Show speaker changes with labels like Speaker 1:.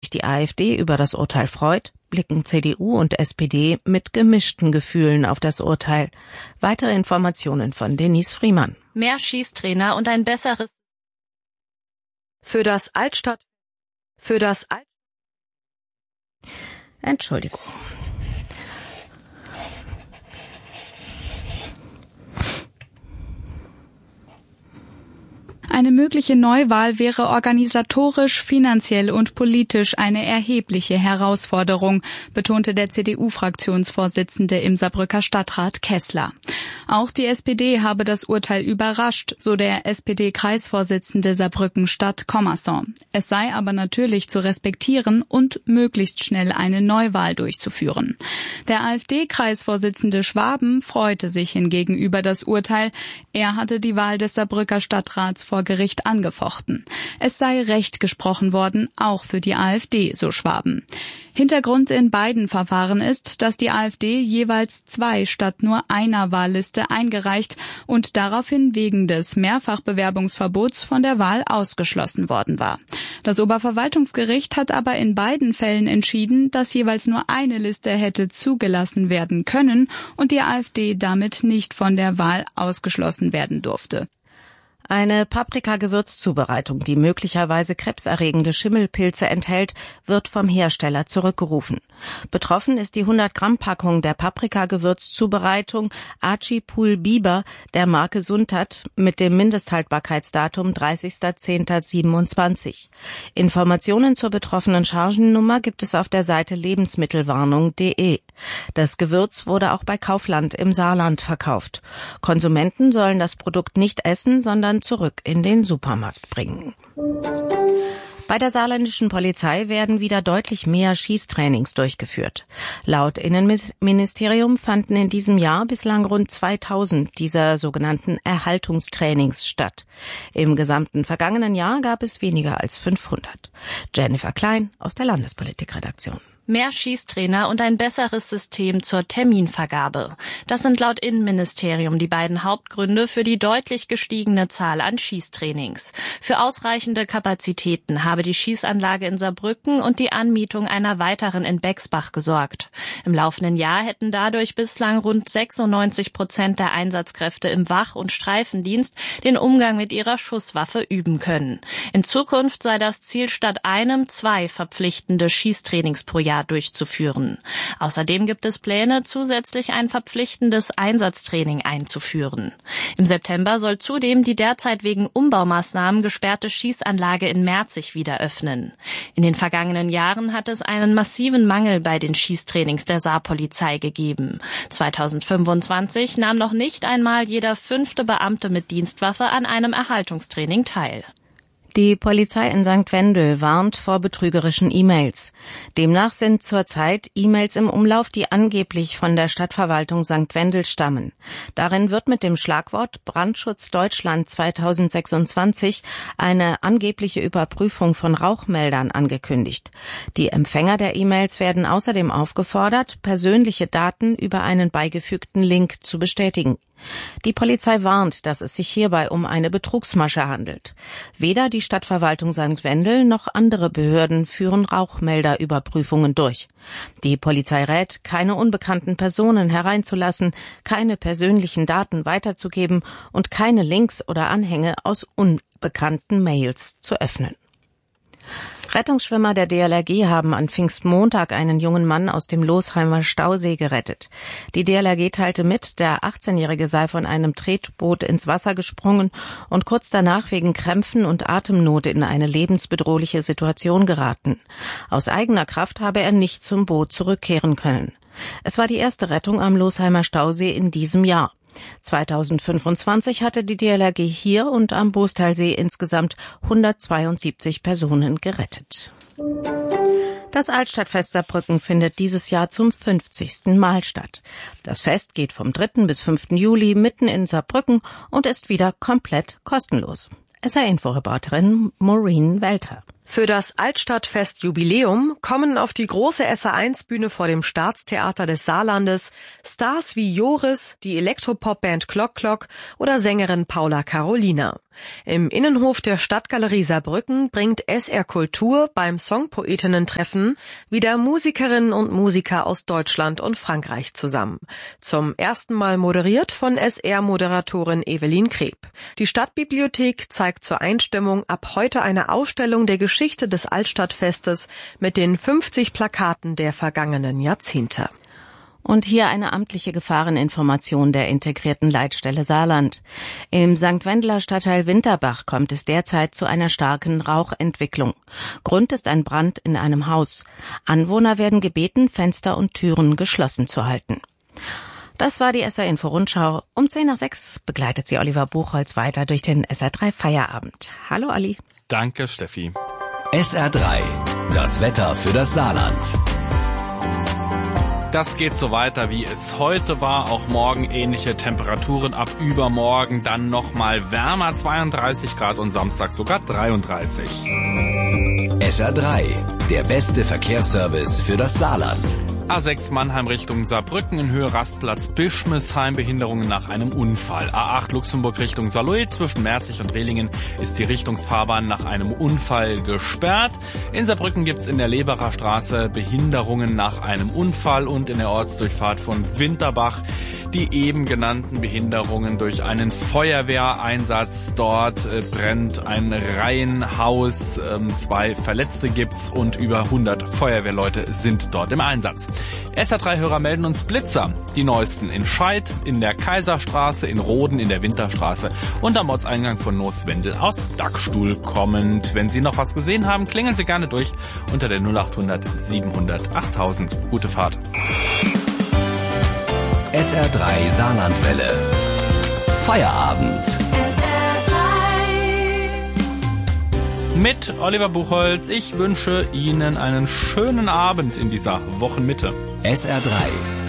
Speaker 1: sich die AfD über das Urteil freut, blicken CDU und SPD mit gemischten Gefühlen auf das Urteil. Weitere Informationen von Denise Friemann.
Speaker 2: Mehr Schießtrainer und ein besseres
Speaker 1: Entschuldigung.
Speaker 3: Eine mögliche Neuwahl wäre organisatorisch, finanziell und politisch eine erhebliche Herausforderung, betonte der CDU-Fraktionsvorsitzende im Saarbrücker Stadtrat Kessler. Auch die SPD habe das Urteil überrascht, so der SPD-Kreisvorsitzende Saarbrücken-Stadt Commerson. Es sei aber natürlich zu respektieren und möglichst schnell eine Neuwahl durchzuführen. Der AfD-Kreisvorsitzende Schwaben freute sich hingegen über das Urteil. Er hatte die Wahl des Saarbrücker Stadtrats vor Gericht angefochten. Es sei Recht gesprochen worden, auch für die AfD, so Schwaben. Hintergrund in beiden Verfahren ist, dass die AfD jeweils 2 statt nur einer Wahlliste eingereicht und daraufhin wegen des Mehrfachbewerbungsverbots von der Wahl ausgeschlossen worden war. Das Oberverwaltungsgericht hat aber in beiden Fällen entschieden, dass jeweils nur eine Liste hätte zugelassen werden können und die AfD damit nicht von der Wahl ausgeschlossen werden durfte.
Speaker 1: Eine Paprika-Gewürzzubereitung, die möglicherweise krebserregende Schimmelpilze enthält, wird vom Hersteller zurückgerufen. Betroffen ist die 100-Gramm-Packung der Paprika-Gewürzzubereitung Archipul Biber der Marke Suntat mit dem Mindesthaltbarkeitsdatum 30.10.27. Informationen zur betroffenen Chargennummer gibt es auf der Seite lebensmittelwarnung.de. Das Gewürz wurde auch bei Kaufland im Saarland verkauft. Konsumenten sollen das Produkt nicht essen, sondern zurück in den Supermarkt bringen. Bei der saarländischen Polizei werden wieder deutlich mehr Schießtrainings durchgeführt. Laut Innenministerium fanden in diesem Jahr bislang rund 2000 dieser sogenannten Erhaltungstrainings statt. Im gesamten vergangenen Jahr gab es weniger als 500. Jennifer Klein aus der Landespolitikredaktion.
Speaker 2: Mehr Schießtrainer und ein besseres System zur Terminvergabe. Das sind laut Innenministerium die beiden Hauptgründe für die deutlich gestiegene Zahl an Schießtrainings. Für ausreichende Kapazitäten habe die Schießanlage in Saarbrücken und die Anmietung einer weiteren in Bexbach gesorgt. Im laufenden Jahr hätten dadurch bislang rund 96% der Einsatzkräfte im Wach- und Streifendienst den Umgang mit ihrer Schusswaffe üben können. In Zukunft sei das Ziel, statt einem 2 verpflichtende Schießtrainings pro Jahr durchzuführen. Außerdem gibt es Pläne, zusätzlich ein verpflichtendes Einsatztraining einzuführen. Im September soll zudem die derzeit wegen Umbaumaßnahmen gesperrte Schießanlage in Merzig wieder öffnen. In den vergangenen Jahren hat es einen massiven Mangel bei den Schießtrainings der Saarpolizei gegeben. 2025 nahm noch nicht einmal jeder 5. Beamte mit Dienstwaffe an einem Erhaltungstraining teil.
Speaker 1: Die Polizei in St. Wendel warnt vor betrügerischen E-Mails. Demnach sind zurzeit E-Mails im Umlauf, die angeblich von der Stadtverwaltung St. Wendel stammen. Darin wird mit dem Schlagwort Brandschutz Deutschland 2026 eine angebliche Überprüfung von Rauchmeldern angekündigt. Die Empfänger der E-Mails werden außerdem aufgefordert, persönliche Daten über einen beigefügten Link zu bestätigen. Die Polizei warnt, dass es sich hierbei um eine Betrugsmasche handelt. Weder die Stadtverwaltung St. Wendel noch andere Behörden führen Rauchmelderüberprüfungen durch. Die Polizei rät, keine unbekannten Personen hereinzulassen, keine persönlichen Daten weiterzugeben und keine Links oder Anhänge aus unbekannten Mails zu öffnen. Rettungsschwimmer der DLRG haben an Pfingstmontag einen jungen Mann aus dem Losheimer Stausee gerettet. Die DLRG teilte mit, der 18-Jährige sei von einem Tretboot ins Wasser gesprungen und kurz danach wegen Krämpfen und Atemnot in eine lebensbedrohliche Situation geraten. Aus eigener Kraft habe er nicht zum Boot zurückkehren können. Es war die erste Rettung am Losheimer Stausee in diesem Jahr. 2025 hatte die DLRG hier und am Boostalsee insgesamt 172 Personen gerettet. Das Altstadtfest Saarbrücken findet dieses Jahr zum 50. Mal statt. Das Fest geht vom 3. bis 5. Juli mitten in Saarbrücken und ist wieder komplett kostenlos. SR-Info-Reporterin Maureen Welter.
Speaker 4: Für das Altstadtfest-Jubiläum kommen auf die große SR1-Bühne vor dem Staatstheater des Saarlandes Stars wie Joris, die Elektropop-Band Klock Klock oder Sängerin Paula Carolina. Im Innenhof der Stadtgalerie Saarbrücken bringt SR Kultur beim Songpoetinnen-Treffen wieder Musikerinnen und Musiker aus Deutschland und Frankreich zusammen. Zum ersten Mal moderiert von SR-Moderatorin Evelyn Kreb. Die Stadtbibliothek zeigt zur Einstimmung ab heute eine Ausstellung der Geschichte des Altstadtfestes mit den 50 Plakaten der vergangenen Jahrzehnte.
Speaker 1: Und hier eine amtliche Gefahreninformation der integrierten Leitstelle Saarland. Im St. Wendeler Stadtteil Winterbach kommt es derzeit zu einer starken Rauchentwicklung. Grund ist ein Brand in einem Haus. Anwohner werden gebeten, Fenster und Türen geschlossen zu halten. Das war die SR-Info-Rundschau. Um 5:10 begleitet sie Oliver Buchholz weiter durch den SR3 Feierabend. Hallo Olli.
Speaker 5: Danke Steffi.
Speaker 6: SR3, das Wetter für das Saarland.
Speaker 5: Das geht so weiter, wie es heute war. Auch morgen ähnliche Temperaturen, ab übermorgen dann nochmal wärmer, 32 Grad und Samstag sogar 33.
Speaker 6: SR3, der beste Verkehrsservice für das Saarland.
Speaker 5: A6 Mannheim Richtung Saarbrücken in Höhe Rastplatz Bischmesheim, Behinderungen nach einem Unfall. A8 Luxemburg Richtung Saarlouis, zwischen Merzig und Rehlingen ist die Richtungsfahrbahn nach einem Unfall gesperrt. In Saarbrücken gibt's in der Leberer Straße Behinderungen nach einem Unfall und in der Ortsdurchfahrt von Winterbach die eben genannten Behinderungen durch einen Feuerwehreinsatz. Dort brennt ein Reihenhaus, 2 Verletzte gibt's und über 100 Feuerwehrleute sind dort im Einsatz. SR3-Hörer melden uns Blitzer. Die neuesten in Scheid, in der Kaiserstraße, in Roden, in der Winterstraße und am Ortseingang von Nooswendel aus Dachstuhl kommend. Wenn Sie noch was gesehen haben, klingeln Sie gerne durch unter der 0800 700 8000. Gute Fahrt.
Speaker 6: SR3 Saarlandwelle. Feierabend.
Speaker 5: Mit Oliver Buchholz. Ich wünsche Ihnen einen schönen Abend in dieser Wochenmitte.
Speaker 6: SR3,